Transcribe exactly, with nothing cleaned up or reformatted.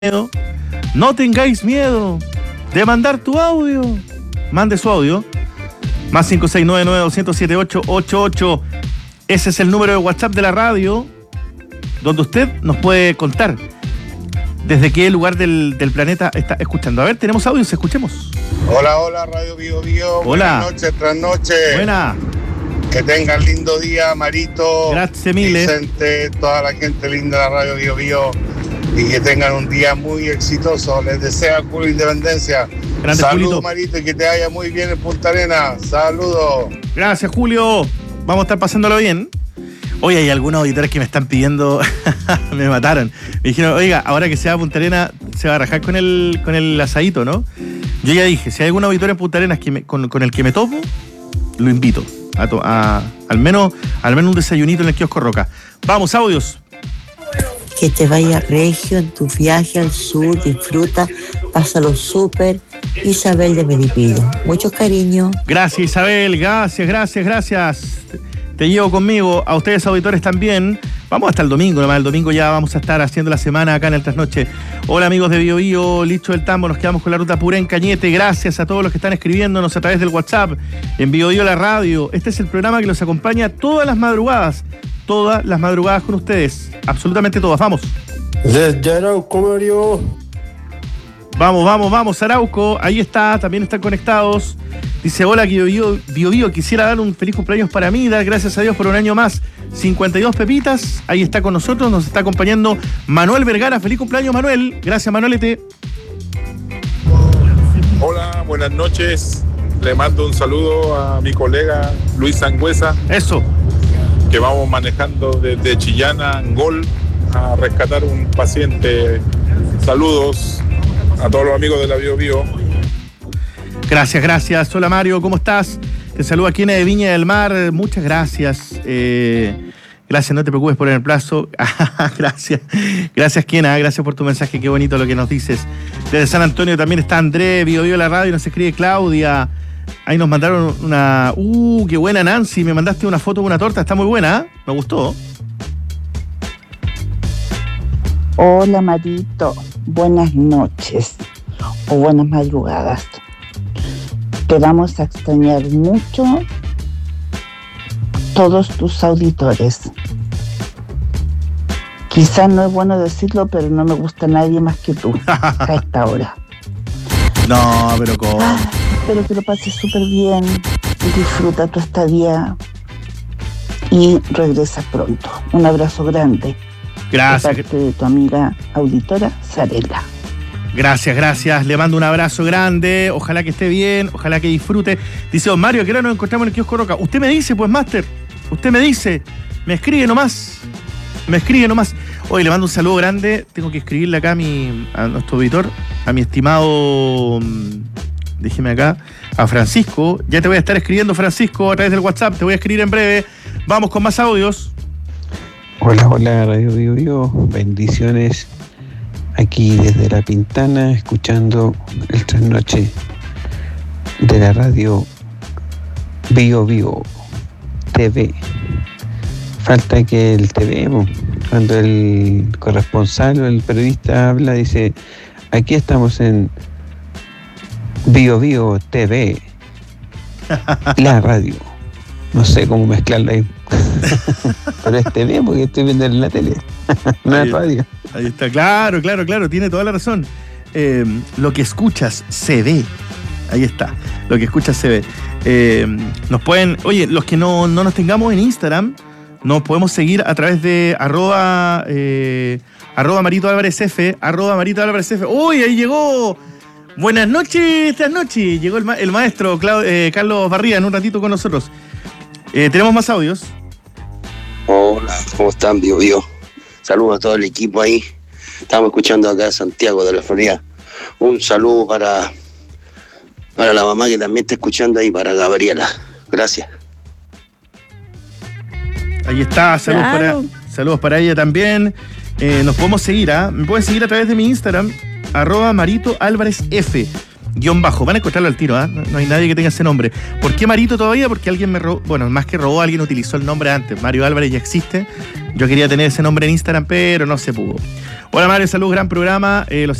miedo, no tengáis miedo de mandar tu audio. Mande su audio. Más cinco seis nueve nueve dos cero cero siete ocho ocho ocho. Ese es el número de WhatsApp de la radio, donde usted nos puede contar desde qué lugar del, del planeta está escuchando. A ver, tenemos audios, escuchemos. Hola, hola, Radio Bio Bio. Hola. Buenas noches, tras noches. Buena. Que tengan lindo día, Marito. Gracias, Mile. Vicente, toda la gente linda de la Radio Bio Bio. Y que tengan un día muy exitoso. Les deseo Julio Independencia. Saludos, Marito, y que te vaya muy bien en Punta Arenas. Saludos. Gracias, Julio. Vamos a estar pasándolo bien. Hoy hay algunos auditores que me están pidiendo, me mataron. Me dijeron, oiga, ahora que se va a Punta Arenas, se va a rajar con el, con el asadito, ¿no? Yo ya dije, si hay algún auditor en Punta Arenas que me, con, con el que me topo, lo invito. A, to, a al menos al menos un desayunito en el kiosco Roca. Vamos, audios. Que te vaya regio en tu viaje al sur, disfruta, pásalo súper. Isabel de Melipillo, muchos cariños. Gracias, Isabel, gracias, gracias, gracias. Te llevo conmigo, a ustedes auditores también. Vamos hasta el domingo, nomás el domingo ya vamos a estar haciendo la semana acá en el Trasnoche. Hola amigos de Bio Bio, Licho del Tambo, nos quedamos con la ruta Purén Cañete. Gracias a todos los que están escribiéndonos a través del WhatsApp, en Bio Bio la radio. Este es el programa que los acompaña todas las madrugadas, todas las madrugadas con ustedes, absolutamente todas, vamos. Desde Arauco, Mario. Vamos, vamos, vamos, Arauco, ahí está, también están conectados. Dice, hola, Bio Bio, Bio Bio, quisiera dar un feliz cumpleaños para mí, dar gracias a Dios por un año más. cincuenta y dos pepitas, ahí está con nosotros, nos está acompañando Manuel Vergara. Feliz cumpleaños, Manuel. Gracias, Manuelete. Hola, buenas noches. Le mando un saludo a mi colega Luis Sangüesa. Eso. Que vamos manejando desde Chillán a Angol a rescatar un paciente. Saludos a todos los amigos de la Bio Bio. Gracias, gracias. Hola Mario, ¿cómo estás? Te saludo aquí en Viña del Mar. Muchas gracias. Eh, gracias, no te preocupes por el plazo. Gracias. Gracias, Kiena. Gracias por tu mensaje. Qué bonito lo que nos dices. Desde San Antonio también está André, Bio Bio la radio, y nos escribe Claudia. Ahí nos mandaron una... ¡Uh, qué buena, Nancy! Me mandaste una foto de una torta. Está muy buena, ¿eh? Me gustó. Hola, Marito. Buenas noches o buenas madrugadas. Te vamos a extrañar mucho todos tus auditores. Quizás no es bueno decirlo, pero no me gusta nadie más que tú a esta hora. No, pero ¿cómo? Ah, espero que lo pases súper bien, disfruta tu estadía y regresa pronto. Un abrazo grande. Gracias. De parte de tu amiga auditora, Sarela. Gracias, gracias. Le mando un abrazo grande. Ojalá que esté bien, ojalá que disfrute. Dice don Mario, que ahora nos encontramos en el kiosco Roca. Usted me dice, pues, Máster. Usted me dice. Me escribe nomás. Me escribe nomás. Oye, le mando un saludo grande. Tengo que escribirle acá a, mi, a nuestro auditor, a mi estimado... Déjeme acá. A Francisco. Ya te voy a estar escribiendo, Francisco, a través del WhatsApp. Te voy a escribir en breve. Vamos con más audios. Hola, hola, Radio Bio Bio. Bendiciones. Aquí desde La Pintana, escuchando el Trasnoche de la radio Bio Bio T V. Falta que el T V, cuando el corresponsal o el periodista habla, dice, aquí estamos en Bio Bio T V, la radio. No sé cómo mezclarla ahí. Pero es T V porque estoy viendo en la tele, no es radio. Ahí está, claro, claro, claro, tiene toda la razón. Eh, lo que escuchas se ve. Ahí está, lo que escuchas se ve. Eh, nos pueden, oye, los que no, no nos tengamos en Instagram, nos podemos seguir a través de arroba, eh, arroba Marito Álvarez F, arroba Marito Álvarez F. ¡Uy, ahí llegó! Buenas noches, esta noche. Llegó el, ma- el maestro Clau- eh, Carlos Barría en un ratito con nosotros. Eh, tenemos más audios. Hola, ¿cómo están, Bio Bio? Saludos a todo el equipo ahí. Estamos escuchando acá a Santiago de la Florida. Un saludo para, para la mamá que también está escuchando ahí, para Gabriela. Gracias. Ahí está, saludos, Claro. para, saludos para ella también. Eh, nos podemos seguir, ¿ah? ¿eh? Me pueden seguir a través de mi Instagram, arroba Marito Álvarez F. Guión bajo, van a encontrarlo al tiro, ¿eh? no, no hay nadie que tenga ese nombre. ¿Por qué Marito todavía? Porque alguien me robó, bueno, más que robó, alguien utilizó el nombre antes. Mario Álvarez ya existe. Yo quería tener ese nombre en Instagram, pero no se pudo. Hola, Mario, salud, gran programa. Eh, los